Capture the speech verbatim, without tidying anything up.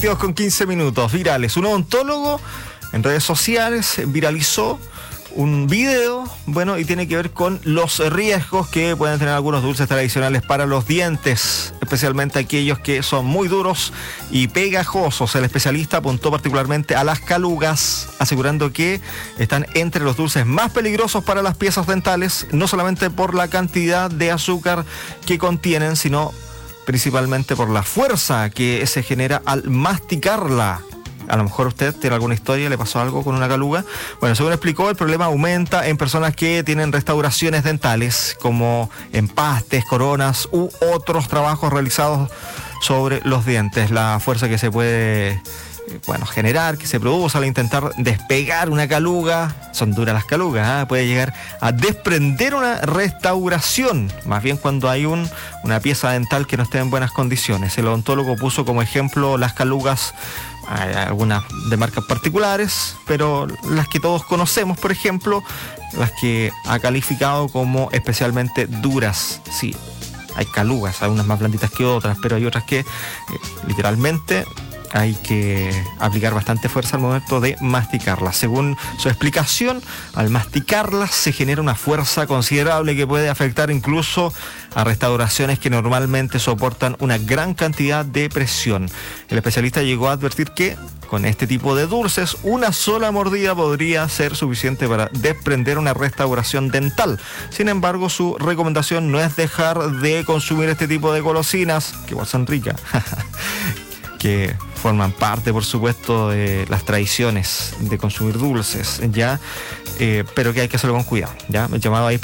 Con quince minutos virales. Un odontólogo en redes sociales viralizó un video, bueno, y tiene que ver con los riesgos que pueden tener algunos dulces tradicionales para los dientes, especialmente aquellos que son muy duros y pegajosos. El especialista apuntó particularmente a las calugas, asegurando que están entre los dulces más peligrosos para las piezas dentales, no solamente por la cantidad de azúcar que contienen, sino principalmente por la fuerza que se genera al masticarla. A lo mejor usted tiene alguna historia, le pasó algo con una caluga. Bueno, según explicó, el problema aumenta en personas que tienen restauraciones dentales, como empastes, coronas u otros trabajos realizados sobre los dientes. La fuerza que se puede bueno, generar, que se produce al intentar despegar una caluga, son duras las calugas, ¿eh? Puede llegar a desprender una restauración, más bien cuando hay un, una pieza dental que no esté en buenas condiciones. El odontólogo puso como ejemplo las calugas, hay algunas de marcas particulares, pero las que todos conocemos, por ejemplo, las que ha calificado como especialmente duras. Sí, hay calugas, algunas más blanditas que otras, pero hay otras que eh, literalmente hay que aplicar bastante fuerza al momento de masticarlas. Según su explicación, al masticarlas se genera una fuerza considerable que puede afectar incluso a restauraciones que normalmente soportan una gran cantidad de presión. El especialista llegó a advertir que con este tipo de dulces, una sola mordida podría ser suficiente para desprender una restauración dental. Sin embargo, su recomendación no es dejar de consumir este tipo de golosinas, que igual son ricas, que forman parte, por supuesto, de las tradiciones de consumir dulces, ya, eh, pero que hay que hacerlo con cuidado, ya. El llamado ahí